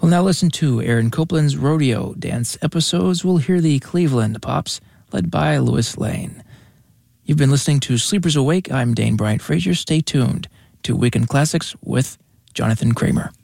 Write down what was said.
We'll now listen to Aaron Copland's rodeo dance episodes. We'll hear the Cleveland Pops, led by Louis Lane. You've been listening to Sleepers Awake. I'm Dane Bryant Frazier. Stay tuned to Weekend Classics with Jonathan Kramer.